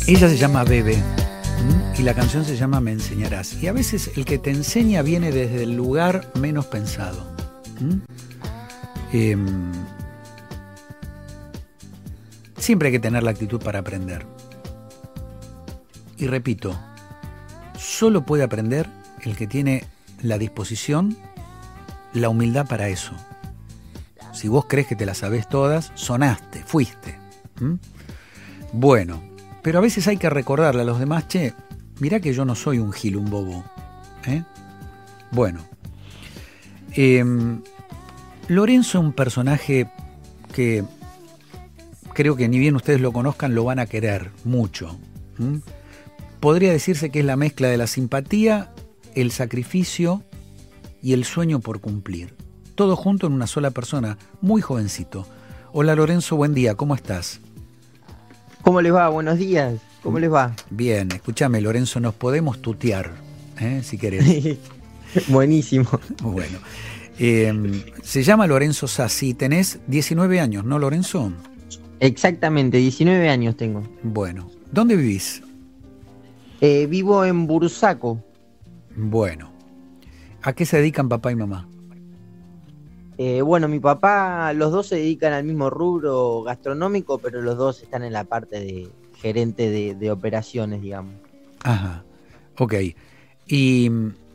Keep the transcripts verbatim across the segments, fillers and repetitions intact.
Ella se llama Bebe, ¿m? Y la canción se llama Me enseñarás. Y a veces el que te enseña viene desde el lugar menos pensado. Eh, siempre hay que tener la actitud para aprender. Y repito, solo puede aprender el que tiene la disposición, la humildad para eso. Si vos crees que te las sabés todas, sonaste, fuiste. ¿Mm? Bueno, pero a veces hay que recordarle a los demás, che, mirá que yo no soy un gil, un bobo. ¿Eh? Bueno, eh, Lorenzo es un personaje que creo que ni bien ustedes lo conozcan, lo van a querer mucho. ¿Mm? Podría decirse que es la mezcla de la simpatía, el sacrificio y el sueño por cumplir. Todo junto en una sola persona, muy jovencito. Hola Lorenzo, buen día, ¿cómo estás? ¿Cómo les va? Buenos días, ¿cómo les va? Bien, escúchame Lorenzo, nos podemos tutear, ¿eh? Si querés. Buenísimo. Bueno, eh, se llama Lorenzo Sassi, tenés diecinueve años, ¿no Lorenzo? Exactamente, diecinueve años tengo. Bueno, ¿dónde vivís? Eh, vivo en Bursaco. Bueno, ¿a qué se dedican papá y mamá? Eh, bueno, mi papá, los dos se dedican al mismo rubro gastronómico, pero los dos están en la parte de gerente de, de operaciones, digamos. Ajá, ok. ¿Y,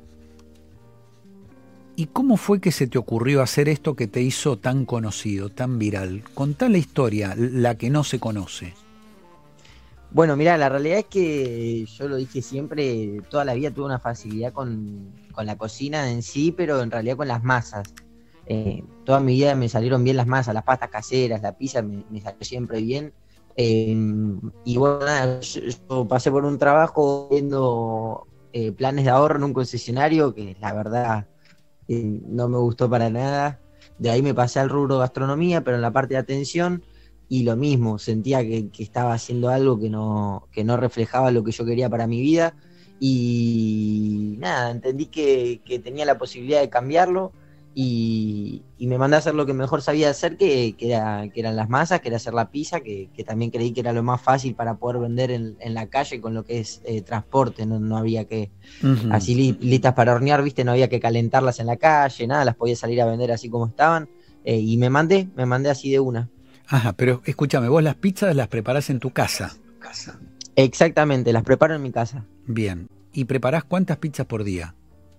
¿Y cómo fue que se te ocurrió hacer esto que te hizo tan conocido, tan viral? Contá la historia, la que no se conoce. Bueno, mirá, la realidad es que yo lo dije siempre, toda la vida tuve una facilidad con, con la cocina en sí, pero en realidad con las masas. Eh, toda mi vida me salieron bien las masas, las pastas caseras, la pizza me, me salió siempre bien. Eh, y bueno, nada, yo, yo pasé por un trabajo viendo eh, planes de ahorro en un concesionario que la verdad eh, no me gustó para nada. De ahí me pasé al rubro gastronomía, pero en la parte de atención, y lo mismo, sentía que, que estaba haciendo algo que no, que no reflejaba lo que yo quería para mi vida. Y nada, entendí que, que tenía la posibilidad de cambiarlo. Y, y me mandé a hacer lo que mejor sabía hacer, que, que, era, que eran las masas, que era hacer la pizza, que, que también creí que era lo más fácil para poder vender en, en la calle con lo que es eh, transporte, no, no había que, uh-huh. así li, listas para hornear, viste, no había que calentarlas en la calle, nada, las podía salir a vender así como estaban, eh, y me mandé, me mandé así de una. Ajá, pero escúchame, vos las pizzas las preparás en tu casa. Exactamente, las preparo en mi casa. Bien, ¿y preparás cuántas pizzas por día?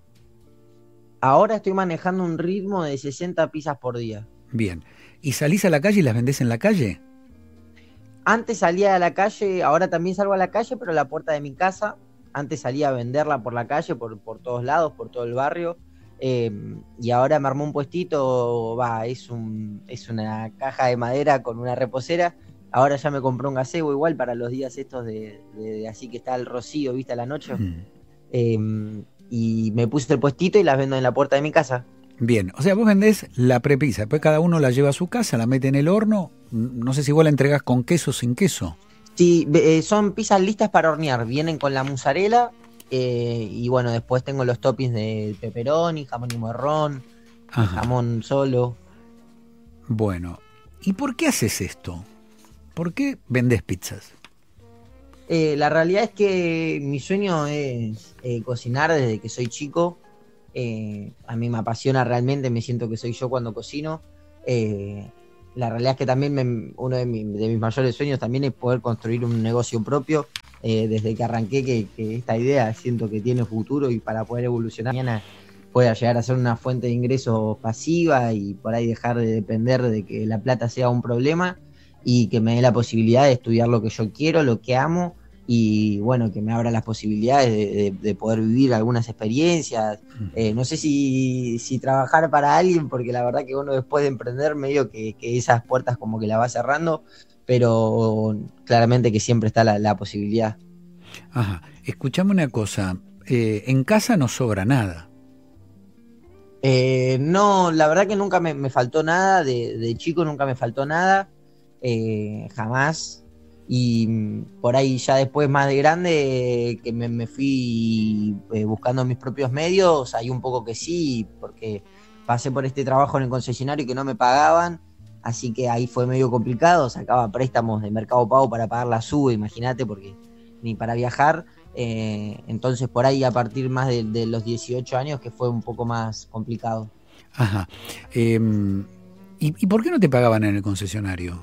Ahora estoy manejando un ritmo de sesenta pizzas por día. Bien. ¿Y salís a la calle y las vendés en la calle? Antes salía a la calle, ahora también salgo a la calle, pero a la puerta de mi casa. Antes salía a venderla por la calle, por, por todos lados, por todo el barrio. Eh, y ahora me armó un puestito, va, es, un, es una caja de madera con una reposera. Ahora ya me compré un gazebo igual para los días estos de, de, de así que está el rocío, viste, a la noche. Mm. Eh, y me puse el puestito y las vendo en la puerta de mi casa. Bien, o sea, vos vendés la prepizza, después cada uno la lleva a su casa, la mete en el horno, no sé si vos la entregás con queso o sin queso. Sí, eh, son pizzas listas para hornear, vienen con la mozzarella eh, y bueno, después tengo los toppings de pepperoni, jamón y morrón, jamón solo. Bueno, ¿y por qué haces esto? ¿Por qué vendés pizzas? Eh, la realidad es que mi sueño es eh, cocinar desde que soy chico. Eh, a mí me apasiona realmente, me siento que soy yo cuando cocino. Eh, la realidad es que también me, uno de, mi, de mis mayores sueños también es poder construir un negocio propio. Eh, desde que arranqué que, que esta idea siento que tiene futuro y para poder evolucionar mañana pueda llegar a ser una fuente de ingresos pasiva y por ahí dejar de depender de que la plata sea un problema. Y que me dé la posibilidad de estudiar lo que yo quiero, lo que amo, y bueno, que me abra las posibilidades de, de, de poder vivir algunas experiencias. Eh, no sé si, si trabajar para alguien, porque la verdad que uno después de emprender medio que, que esas puertas como que la va cerrando, pero claramente que siempre está la, la posibilidad. Ajá, escuchame una cosa, eh, en casa no sobra nada. Eh, no, la verdad que nunca me, me faltó nada, de, de chico nunca me faltó nada. Eh, jamás. Y por ahí ya después más de grande que me, me fui eh, buscando mis propios medios, hay un poco que sí, porque pasé por este trabajo en el concesionario que no me pagaban, así que ahí fue medio complicado, sacaba préstamos de Mercado Pago para pagar la sube, imagínate, porque ni para viajar. Eh, entonces por ahí a partir más de, de los dieciocho años que fue un poco más complicado. Ajá. Eh, ¿y, ¿Y por qué no te pagaban en el concesionario?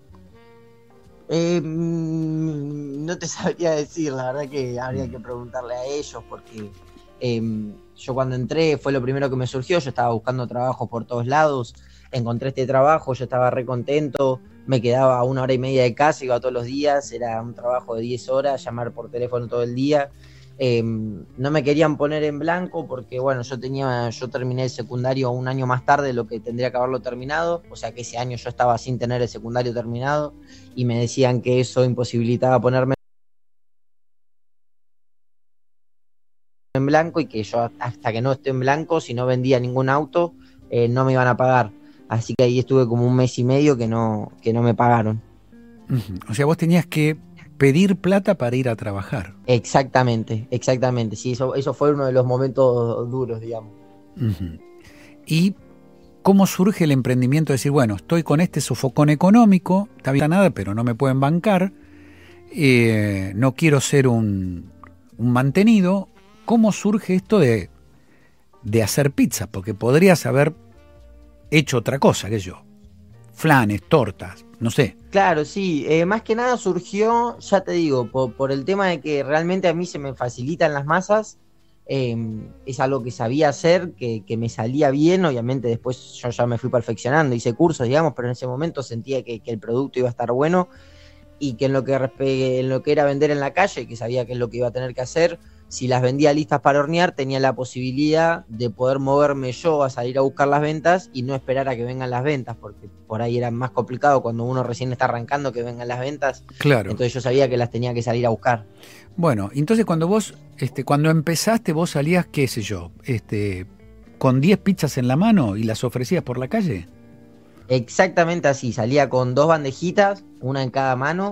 Eh, no te sabría decir, la verdad que habría que preguntarle a ellos porque eh, yo cuando entré fue lo primero que me surgió, yo estaba buscando trabajo por todos lados, encontré este trabajo, yo estaba re contento, me quedaba a una hora y media de casa, iba todos los días, era un trabajo de diez horas, llamar por teléfono todo el día. Eh, no me querían poner en blanco porque bueno, yo tenía, yo terminé el secundario un año más tarde de lo que tendría que haberlo terminado, o sea que ese año yo estaba sin tener el secundario terminado y me decían que eso imposibilitaba ponerme en blanco y que yo hasta que no esté en blanco, si no vendía ningún auto, eh, no me iban a pagar. Así que ahí estuve como un mes y medio que no, que no me pagaron. Uh-huh. O sea, vos tenías que pedir plata para ir a trabajar. Exactamente, exactamente. Sí, eso, eso fue uno de los momentos duros, digamos. Uh-huh. ¿Y cómo surge el emprendimiento de decir, bueno, estoy con este sofocón económico, está bien nada, pero no me pueden bancar, eh, no quiero ser un, un mantenido? ¿Cómo surge esto de, de hacer pizzas? Porque podrías haber hecho otra cosa, que yo, flanes, tortas, no sé. Claro, sí, eh, más que nada surgió, ya te digo, por, por el tema de que realmente a mí se me facilitan las masas, eh, es algo que sabía hacer, que, que me salía bien, obviamente después yo ya me fui perfeccionando, hice cursos, digamos, pero en ese momento sentía que, que el producto iba a estar bueno y que en lo que, respe- en lo que era vender en la calle, que sabía que es lo que iba a tener que hacer, si las vendía listas para hornear, tenía la posibilidad de poder moverme yo a salir a buscar las ventas y no esperar a que vengan las ventas, porque por ahí era más complicado cuando uno recién está arrancando que vengan las ventas. Claro. Entonces yo sabía que las tenía que salir a buscar. Bueno, entonces cuando vos, este, cuando empezaste, vos salías, qué sé yo, este, con diez pizzas en la mano y las ofrecías por la calle. Exactamente así, salía con dos bandejitas, una en cada mano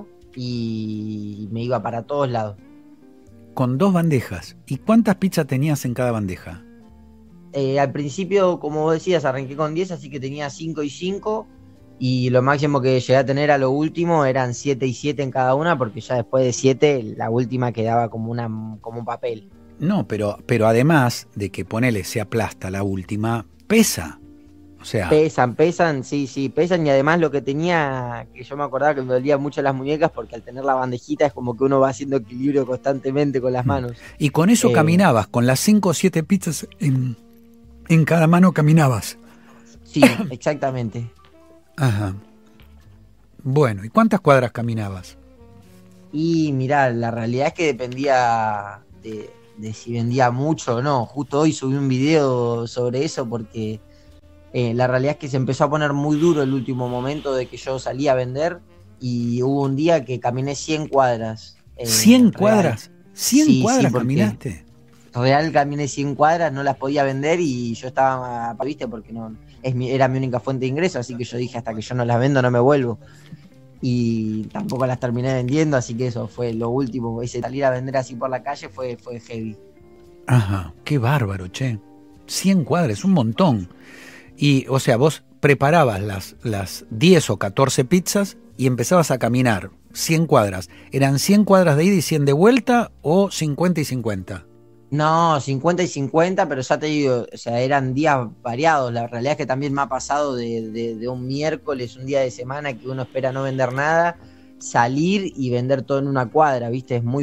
y me iba para todos lados. Con dos bandejas. ¿Y cuántas pizzas tenías en cada bandeja? Eh, al principio, como vos decías, arranqué con diez, así que tenía cinco y cinco. Y lo máximo que llegué a tener a lo último eran siete y siete en cada una, porque ya después de siete, la última quedaba como, una, como un papel. No, pero, pero además de que ponele, se aplasta la última, pesa. O sea... Pesan, pesan, sí, sí, pesan. Y además lo que tenía, que yo me acordaba que me dolía mucho las muñecas, porque al tener la bandejita es como que uno va haciendo equilibrio constantemente con las manos. Y con eso eh... caminabas, con las cinco o siete pizzas en, en cada mano caminabas. Sí, exactamente. Ajá. Bueno, ¿y cuántas cuadras caminabas? Y mirá, la realidad es que dependía de, de si vendía mucho o no. Justo hoy subí un video sobre eso porque... Eh, la realidad es que se empezó a poner muy duro el último momento de que yo salí a vender y hubo un día que caminé cien cuadras. Eh, ¿cien cuadras? ¿cien sí, cuadras sí, caminaste? Real caminé cien cuadras, no las podía vender y yo estaba, viste, porque no es mi, era mi única fuente de ingreso, así que yo dije hasta que yo no las vendo no me vuelvo. Y tampoco las terminé vendiendo, así que eso fue lo último. Ese salir a vender así por la calle fue, fue heavy. Ajá, qué bárbaro, che. cien cuadras, un montón. Y, o sea, vos preparabas las, las diez o catorce pizzas y empezabas a caminar cien cuadras. ¿Eran cien cuadras de ida y cien de vuelta o cincuenta y cincuenta? No, cincuenta y cincuenta, pero ya te digo, o sea, eran días variados. La realidad es que también me ha pasado de, de, de un miércoles, un día de semana que uno espera no vender nada, salir y vender todo en una cuadra, ¿viste? Es muy